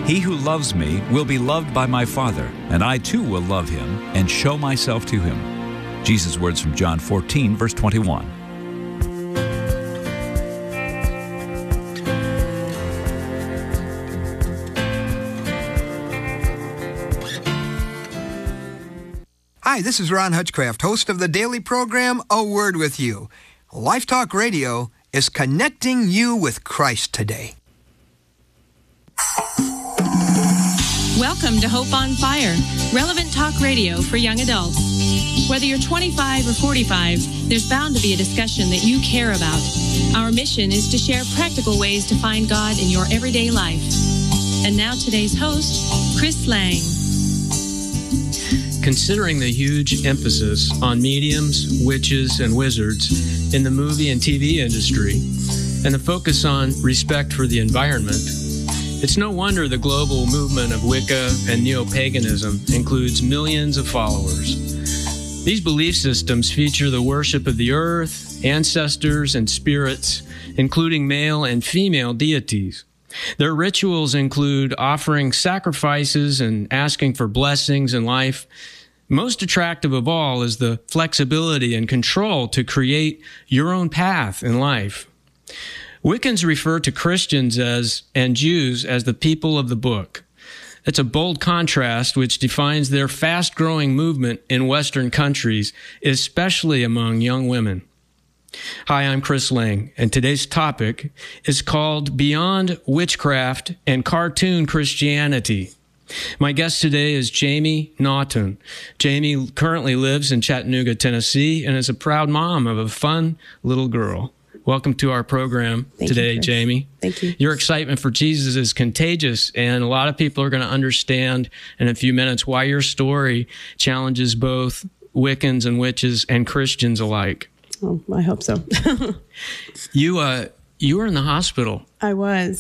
He who loves me will be loved by my Father, and I too will love him and show myself to him. Jesus' words from John 14, verse 21. Hi, this is Ron Hutchcraft, host of the daily program, A Word With You. Life Talk Radio is connecting you with Christ today. Welcome to Hope on Fire, relevant talk radio for young adults. Whether you're 25 or 45, there's bound to be a discussion that you care about. Our mission is to share practical ways to find God in your everyday life. And now today's host, Chris Lang. Considering the huge emphasis on mediums, witches, and wizards in the movie and TV industry, and the focus on respect for the environment, it's no wonder the global movement of Wicca and neo-paganism includes millions of followers. These belief systems feature the worship of the earth, ancestors, and spirits, including male and female deities. Their rituals include offering sacrifices and asking for blessings in life. Most attractive of all is the flexibility and control to create your own path in life. Wiccans refer to Christians and Jews as the people of the book. It's a bold contrast which defines their fast-growing movement in Western countries, especially among young women. Hi, I'm Chris Lang, and today's topic is called Beyond Witchcraft and Cartoon Christianity. My guest today is Jamie Naughton. Jamie currently lives in Chattanooga, Tennessee, and is a proud mom of a fun little girl. Welcome to our program today, Jamie. Thank you. Your excitement for Jesus is contagious, and a lot of people are going to understand in a few minutes why your story challenges both Wiccans and witches and Christians alike. Oh, I hope so. You were in the hospital. I was.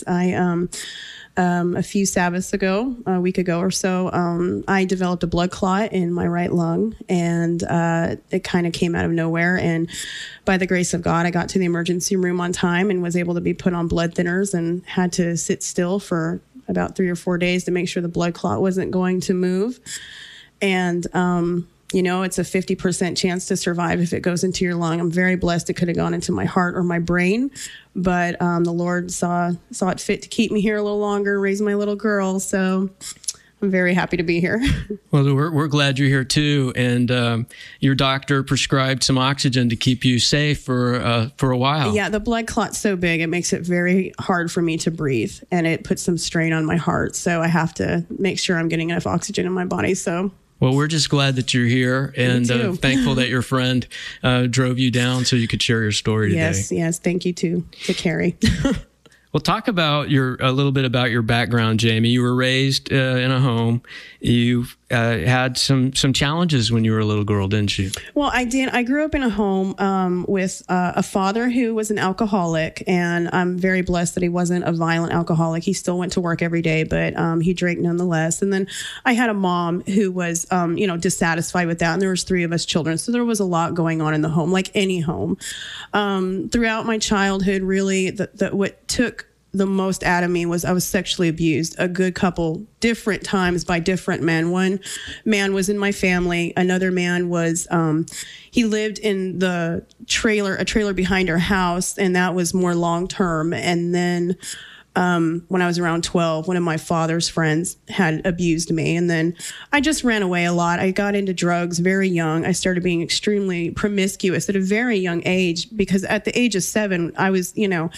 A few Sabbaths ago, a week ago or so, I developed a blood clot in my right lung, and it kind of came out of nowhere. And by the grace of God, I got to the emergency room on time and was able to be put on blood thinners and had to sit still for about 3 or 4 days to make sure the blood clot wasn't going to move. And it's a 50% chance to survive if it goes into your lung. I'm very blessed. It could have gone into my heart or my brain, but the Lord saw it fit to keep me here a little longer, raise my little girl. So I'm very happy to be here. Well, we're glad you're here too. And your doctor prescribed some oxygen to keep you safe for a while. Yeah, the blood clot's so big, it makes it very hard for me to breathe, and it puts some strain on my heart. So I have to make sure I'm getting enough oxygen in my body. Well, we're just glad that you're here and thankful that your friend drove you down so you could share your story today. Yes. Thank you to Carrie. Well, talk about a little bit about your background, Jamie. You were raised in a home. You had some challenges when you were a little girl, didn't you? Well, I did. I grew up in a home with a father who was an alcoholic, and I'm very blessed that he wasn't a violent alcoholic. He still went to work every day, but he drank nonetheless. And then I had a mom who was, dissatisfied with that, and there was 3 of us children, so there was a lot going on in the home, like any home. Throughout my childhood, really, what took the most out of me was I was sexually abused a good couple different times by different men. One man was in my family. Another man was, he lived in a trailer behind our house, and that was more long term. And then when I was around 12, one of my father's friends had abused me. And then I just ran away a lot. I got into drugs very young. I started being extremely promiscuous at a very young age, because at the age of 7, I was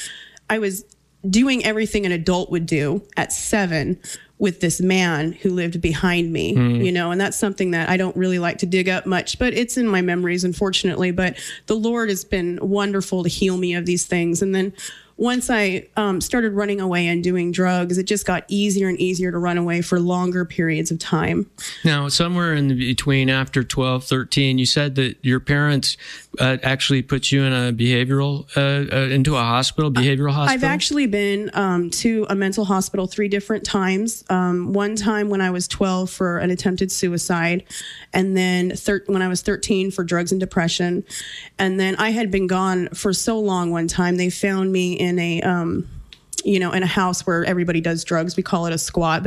doing everything an adult would do at 7 with this man who lived behind me, and that's something that I don't really like to dig up much, but it's in my memories, unfortunately. But the Lord has been wonderful to heal me of these things. And then once I started running away and doing drugs, it just got easier and easier to run away for longer periods of time. Now, somewhere in between after 12, 13, you said that your parents actually put you in a behavioral hospital? I've actually been to a mental hospital 3 different times. One time when I was 12 for an attempted suicide, and then when I was 13 for drugs and depression. And then I had been gone for so long. One time they found me in a house where everybody does drugs. We call it a squat,